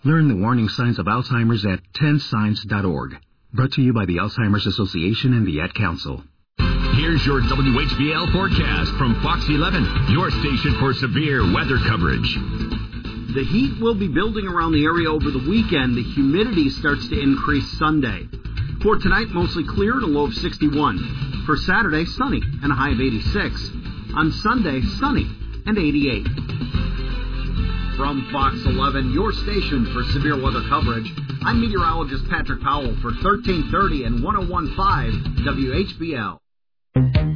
Learn the warning signs of Alzheimer's at 10signs.org. Brought to you by the Alzheimer's Association and the Ad Council. Here's your WHBL forecast from Fox 11, your station for severe weather coverage. The heat will be building around the area over the weekend. The humidity starts to increase Sunday. For tonight, mostly clear and a low of 61. For Saturday, sunny and a high of 86. On Sunday, sunny and 88. From Fox 11, your station for severe weather coverage, I'm meteorologist Patrick Powell for 1330 and 101.5 WHBL.